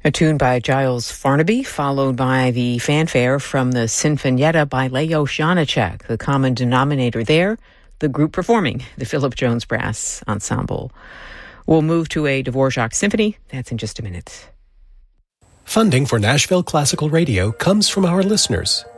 A tune by Giles Farnaby, followed by the fanfare from the Sinfonietta by Leo Janáček. The common denominator there, the group performing, the Philip Jones Brass Ensemble. We'll move to a Dvorak symphony. That's in just a minute. Funding for Nashville Classical Radio comes from our listeners